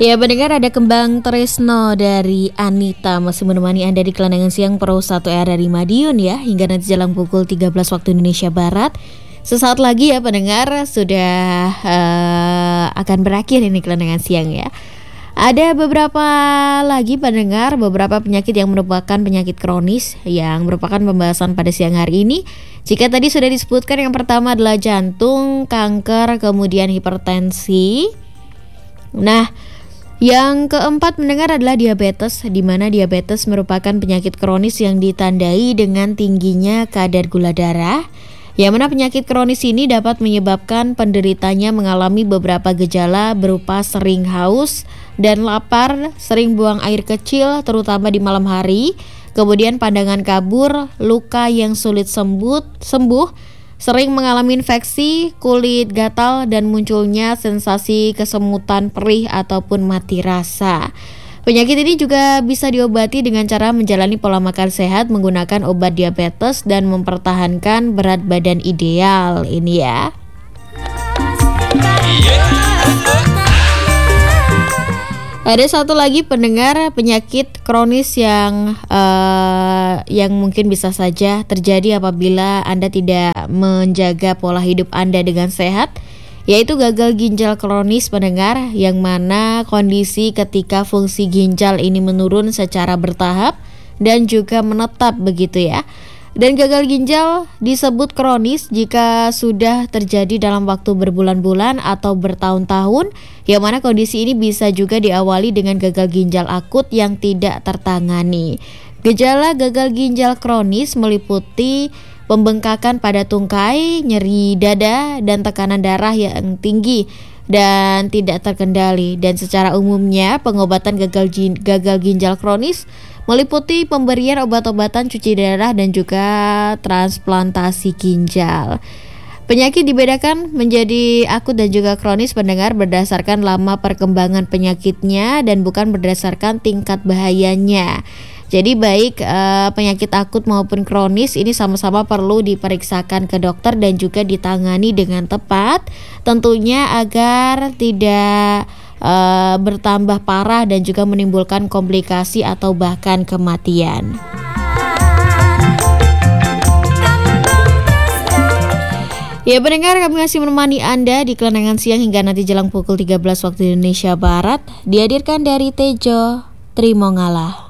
Ya, pendengar, ada Kembang Tresno dari Anita masih menemani Anda di Kelandangan Siang Pro 1 era dari Madiun ya, hingga nanti jelang pukul 13 waktu Indonesia Barat. Sesaat lagi ya pendengar, sudah akan berakhir ini Kelandangan Siang ya. Ada beberapa lagi pendengar, beberapa penyakit yang merupakan penyakit kronis yang merupakan pembahasan pada siang hari ini. Jika tadi sudah disebutkan, yang pertama adalah jantung, kanker, kemudian hipertensi. Nah, yang keempat mendengar adalah diabetes, di mana diabetes merupakan penyakit kronis yang ditandai dengan tingginya kadar gula darah. Yang mana penyakit kronis ini dapat menyebabkan penderitanya mengalami beberapa gejala berupa sering haus dan lapar, sering buang air kecil terutama di malam hari, kemudian pandangan kabur, luka yang sulit sembuh, sering mengalami infeksi, kulit gatal, dan munculnya sensasi kesemutan, perih, ataupun mati rasa. Penyakit ini juga bisa diobati dengan cara menjalani pola makan sehat, menggunakan obat diabetes, dan mempertahankan berat badan ideal. Ini ya. Ada satu lagi pendengar, penyakit kronis yang mungkin bisa saja terjadi apabila Anda tidak menjaga pola hidup Anda dengan sehat, yaitu gagal ginjal kronis pendengar, yang mana kondisi ketika fungsi ginjal ini menurun secara bertahap dan juga menetap begitu ya. Dan gagal ginjal disebut kronis jika sudah terjadi dalam waktu berbulan-bulan atau bertahun-tahun, yang mana kondisi ini bisa juga diawali dengan gagal ginjal akut yang tidak tertangani. Gejala gagal ginjal kronis meliputi pembengkakan pada tungkai, nyeri dada, dan tekanan darah yang tinggi dan tidak terkendali. Dan secara umumnya pengobatan gagal ginjal kronis meliputi pemberian obat-obatan cuci darah dan juga transplantasi ginjal. Penyakit dibedakan menjadi akut dan juga kronis pendengar berdasarkan lama perkembangan penyakitnya dan bukan berdasarkan tingkat bahayanya. Jadi baik penyakit akut maupun kronis ini sama-sama perlu diperiksakan ke dokter dan juga ditangani dengan tepat, tentunya agar tidak bertambah parah dan juga menimbulkan komplikasi atau bahkan kematian. Ya pendengar, kami masih menemani Anda di Kelandangan Siang hingga nanti jelang pukul 13 waktu Indonesia Barat. Dihadirkan dari Tejo Trimongalah.